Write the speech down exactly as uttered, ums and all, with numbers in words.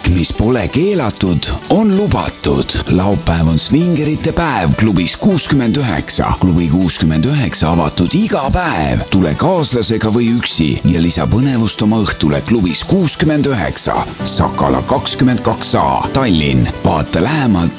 mis pole keelatud, on lubatud. Laupäev on svingerite päev klubis kuuskümmend üheksa. Klubi kuuskümmend üheksa avatud iga päev. Tule kaaslasega või üksi ja lisa põnevust oma õhtule klubis kuuskümmend üheksa. Sakala kakskümmend kaks A, Tallinn. Vaata lähemalt